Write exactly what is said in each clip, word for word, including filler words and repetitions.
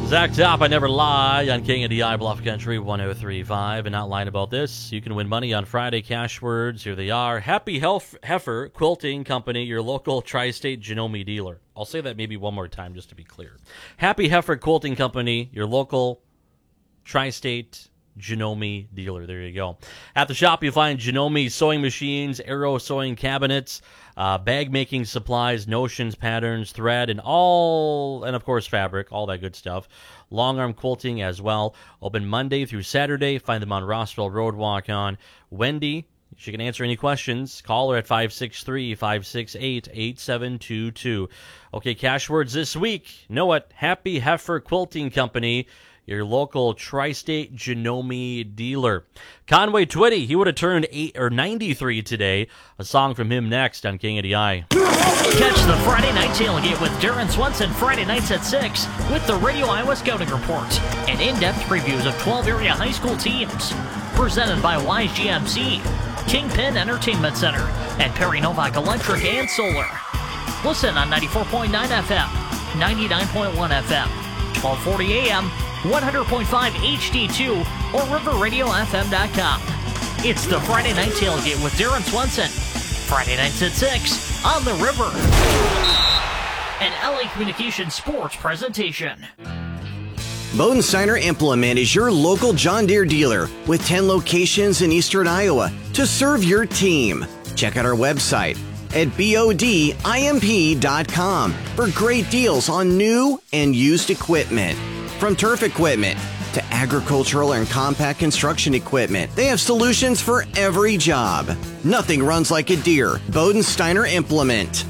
Zach Top, I Never Lie on K N D I Bluff Country one oh three point five. And not lying about this, you can win money on Friday cash words. Here they are. Happy Helf- Heifer Quilting Company, your local tri-state Janome dealer. I'll say that maybe one more time just to be clear. Happy Heifer Quilting Company, your local tri-state Janome dealer. There you go. At the shop, you'll find Janome sewing machines, Arrow sewing cabinets, uh, bag making supplies, notions, patterns, thread, and all, and of course fabric, all that good stuff. Long arm quilting as well. Open Monday through Saturday. Find them on Rossville Road. Walk on. Wendy, she can answer any questions. Call her at five six three, five six eight, eight seven two two. Okay, cash words this week. Know what? Happy Heifer Quilting Company, your local tri-state Janome dealer. Conway Twitty, he would have turned eight or ninety-three today. A song from him next on K N D I. Catch the Friday Night Tailgate with Darren Swenson Friday nights at six with the Radio Iowa Scouting Report and in-depth previews of twelve area high school teams. Presented by Wise G M C, Kingpin Entertainment Center, and Perry Novak Electric and Solar. Listen on ninety-four point nine F M, ninety-nine point one F M, twelve forty A M, one hundred point five H D two, or river radio f m dot com. It's the Friday Night Tailgate with Darren Swenson. Friday nights at six on the River. An L A Communications sports presentation. Bodensteiner Implement is your local John Deere dealer with ten locations in eastern Iowa to serve your team. Check out our website at bodimp dot com for great deals on new and used equipment. From turf equipment to agricultural and compact construction equipment, they have solutions for every job. Nothing runs like a Deere. Bodensteiner Implement.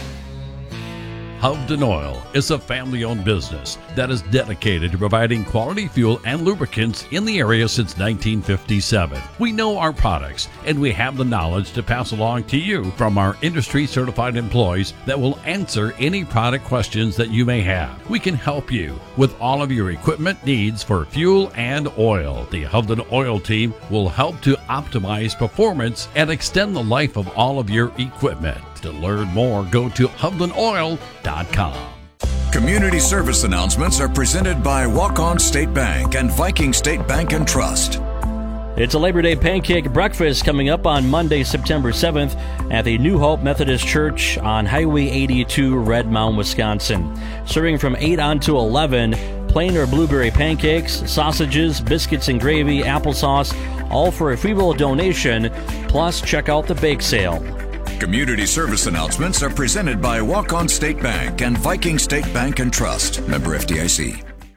Hovden Oil is a family-owned business that is dedicated to providing quality fuel and lubricants in the area since nineteen fifty-seven. We know our products, and we have the knowledge to pass along to you from our industry-certified employees that will answer any product questions that you may have. We can help you with all of your equipment needs for fuel and oil. The Hovden Oil team will help to optimize performance and extend the life of all of your equipment. To learn more, go to hovden oil dot com. Community service announcements are presented by Walk-On State Bank and Viking State Bank and Trust. It's a Labor Day pancake breakfast coming up on Monday, September seventh at the New Hope Methodist Church on Highway eighty-two, Red Mound, Wisconsin. Serving from eight on to eleven, plain or blueberry pancakes, sausages, biscuits and gravy, applesauce, all for a free will donation. Plus, check out the bake sale. Community service announcements are presented by Walk-On State Bank and Viking State Bank and Trust. Member F D I C.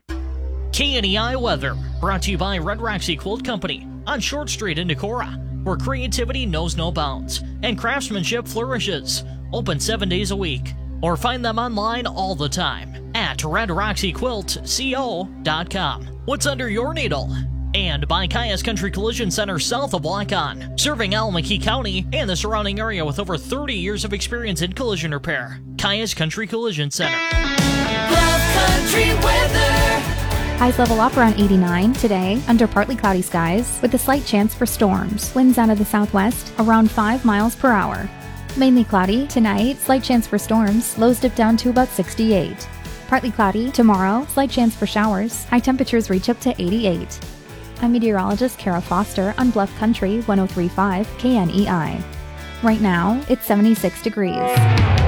K N E I weather brought to you by Red Roxy Quilt Company on Short Street in Decorah, where creativity knows no bounds and craftsmanship flourishes. Open seven days a week, or find them online all the time at red roxy quilt co dot com. What's under your needle? And by Caius Country Collision Center south of Waukon, serving Alameda County and the surrounding area with over thirty years of experience in collision repair. Caius Country Collision Center. Bluff Country weather. Highs level up around eighty-nine today under partly cloudy skies with a slight chance for storms. Winds out of the southwest around five miles per hour. Mainly cloudy tonight, slight chance for storms. Lows dip down to about sixty-eight. Partly cloudy tomorrow, slight chance for showers. High temperatures reach up to eighty-eight. I'm meteorologist Kara Foster on Bluff Country one oh three point five K N E I. Right now, it's seventy-six degrees.